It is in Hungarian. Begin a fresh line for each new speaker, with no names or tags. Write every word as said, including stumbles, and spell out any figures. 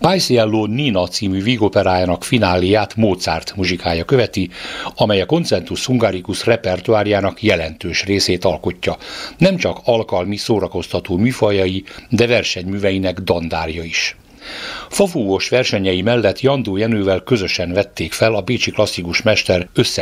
Paisiello Nina című vígoperájának fináléját Mozart muzsikája követi, amely a Concertus Hungarikus repertoárjának jelentős részét alkotja. Nem csak alkalmi szórakoztató műfajai, de versenyműveinek dandárja is. Fafúvós versenyei mellett Jandó Jenővel közösen vették fel a bécsi klasszikus mester össze